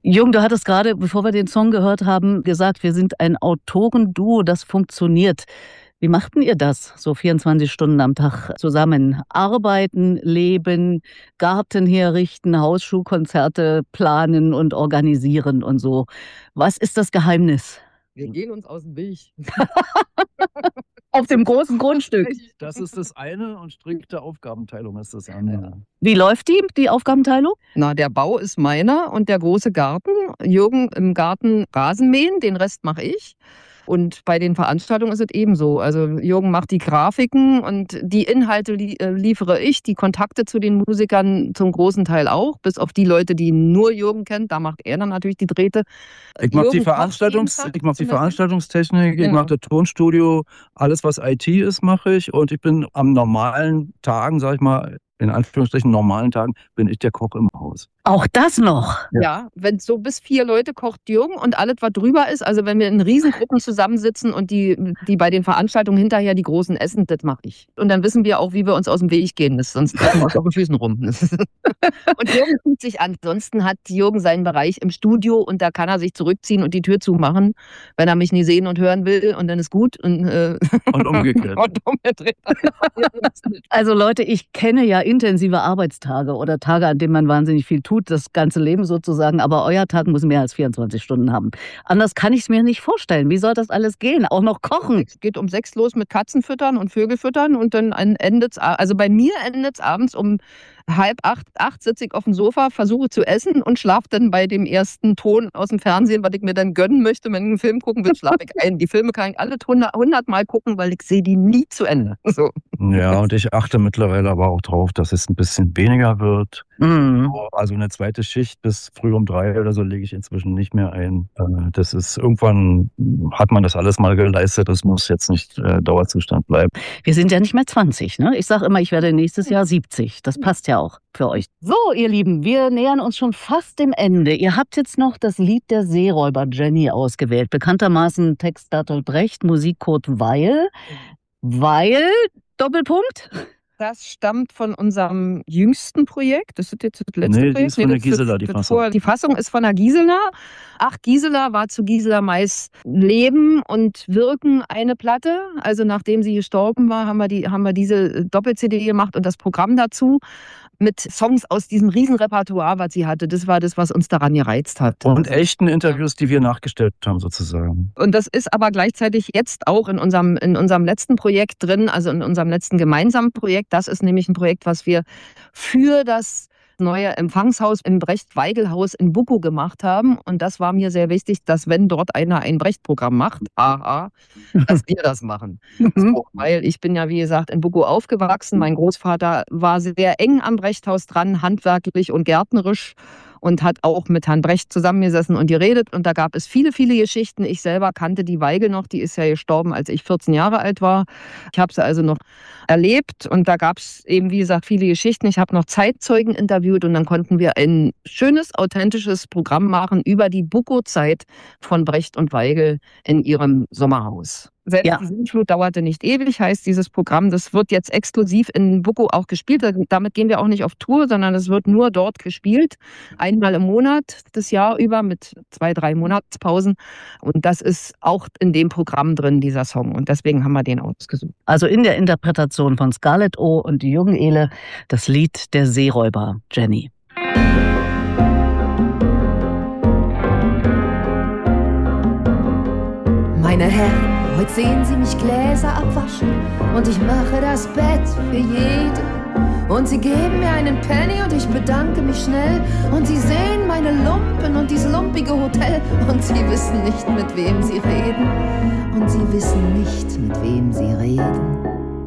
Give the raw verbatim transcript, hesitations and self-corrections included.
Jürgen, du hattest gerade, bevor wir den Song gehört haben, gesagt, wir sind ein Autorenduo, das funktioniert. Wie machten ihr das, so vierundzwanzig Stunden am Tag zusammen? Arbeiten, leben, Garten herrichten, Hausschuhkonzerte planen und organisieren und so. Was ist das Geheimnis? Wir gehen uns aus dem Weg. Auf dem großen Grundstück. Das ist das eine und strikte Aufgabenteilung ist das andere. Wie läuft die, die Aufgabenteilung? Na, der Bau ist meiner und der große Garten. Jürgen im Garten Rasen mähen, den Rest mache ich. Und bei den Veranstaltungen ist es ebenso. Also Jürgen macht die Grafiken und die Inhalte li äh, liefere ich, die Kontakte zu den Musikern zum großen Teil auch, bis auf die Leute, die nur Jürgen kennt, da macht er dann natürlich die Drähte. Ich mache die, Veranstaltungs ich mach die Veranstaltungstechnik, genau. Ich mache das Tonstudio, alles was I T ist, mache ich. Und ich bin am normalen Tagen, sag ich mal, in Anführungsstrichen normalen Tagen, bin ich der Koch im Haus. Auch das noch? Ja, ja, wenn so bis vier Leute kocht Jürgen und alles, was drüber ist, also wenn wir in Riesengruppen zusammensitzen und die, die bei den Veranstaltungen hinterher die Großen essen, das mache ich. Und dann wissen wir auch, wie wir uns aus dem Weg gehen, das, sonst bleiben wir uns auf den Füßen rum. Und Jürgen fühlt sich an. Ansonsten hat Jürgen seinen Bereich im Studio und da kann er sich zurückziehen und die Tür zumachen, wenn er mich nie sehen und hören will und dann ist gut. Und, äh und umgekehrt. und umgedreht. Also Leute, ich kenne ja intensive Arbeitstage oder Tage, an denen man wahnsinnig viel tut, das ganze Leben sozusagen, aber euer Tag muss mehr als vierundzwanzig Stunden haben. Anders kann ich es mir nicht vorstellen. Wie soll das alles gehen? Auch noch kochen? Es geht um sechs los mit Katzen füttern und Vögel füttern und dann endet es, also bei mir endet es abends um halb acht, acht sitze ich auf dem Sofa, versuche zu essen und schlafe dann bei dem ersten Ton aus dem Fernsehen, was ich mir dann gönnen möchte. Wenn ich einen Film gucken will, schlafe ich ein. Die Filme kann ich alle hundert Mal gucken, weil ich sehe die nie zu Ende. So. Ja, und ich achte mittlerweile aber auch drauf, dass es ein bisschen weniger wird. Mhm. Also eine zweite Schicht bis früh um drei oder so lege ich inzwischen nicht mehr ein. Das ist, irgendwann hat man das alles mal geleistet, das muss jetzt nicht äh, Dauerzustand bleiben. Wir sind ja nicht mehr zwanzig, ne? Ich sage immer, ich werde nächstes Jahr siebzig. Das passt ja auch für euch. So, ihr Lieben, wir nähern uns schon fast dem Ende. Ihr habt jetzt noch das Lied der Seeräuber Jenny ausgewählt. Bekanntermaßen Text Bertolt Brecht, Musik Kurt Weill. Weil, Doppelpunkt? Das stammt von unserem jüngsten Projekt. Das ist jetzt das letzte nee, Projekt. Die ist von nee, der Gisela, die Fassung. Die Fassung ist von der Gisela. Ach, Gisela war zu Gisela Mais Leben und Wirken eine Platte. Also nachdem sie gestorben war, haben wir, die, haben wir diese Doppel-C D gemacht und das Programm dazu mit Songs aus diesem Riesenrepertoire, was sie hatte. Das war das, was uns daran gereizt hat. Und echten Interviews, die wir nachgestellt haben sozusagen. Und das ist aber gleichzeitig jetzt auch in unserem, in unserem letzten Projekt drin, also in unserem letzten gemeinsamen Projekt. Das ist nämlich ein Projekt, was wir für das neue Empfangshaus im Brecht-Weigel-Haus in Buckow gemacht haben. Und das war mir sehr wichtig, dass wenn dort einer ein Brecht-Programm macht, aha, dass wir das machen. So, weil ich bin ja, wie gesagt, in Buckow aufgewachsen. Mein Großvater war sehr eng am Brechthaus dran, handwerklich und gärtnerisch. Und hat auch mit Herrn Brecht zusammengesessen und geredet. Und da gab es viele, viele Geschichten. Ich selber kannte die Weigel noch. Die ist ja gestorben, als ich vierzehn Jahre alt war. Ich habe sie also noch erlebt. Und da gab es eben, wie gesagt, viele Geschichten. Ich habe noch Zeitzeugen interviewt. Und dann konnten wir ein schönes, authentisches Programm machen über die Buckow-Zeit von Brecht und Weigel in ihrem Sommerhaus. Selbst ja. Die Sintflut dauerte nicht ewig, heißt dieses Programm. Das wird jetzt exklusiv in Buckow auch gespielt. Damit gehen wir auch nicht auf Tour, sondern es wird nur dort gespielt. Einmal im Monat, das Jahr über, mit zwei, drei Monatspausen. Und das ist auch in dem Programm drin, dieser Song. Und deswegen haben wir den ausgesucht. Also in der Interpretation von Scarlett O. und Jürgen Ehle das Lied der Seeräuber, Jenny. Meine Herren, heute sehen Sie mich Gläser abwaschen und ich mache das Bett für jeden. Und Sie geben mir einen Penny und ich bedanke mich schnell. Und Sie sehen meine Lumpen und dieses lumpige Hotel. Und Sie wissen nicht, mit wem Sie reden. Und Sie wissen nicht, mit wem Sie reden.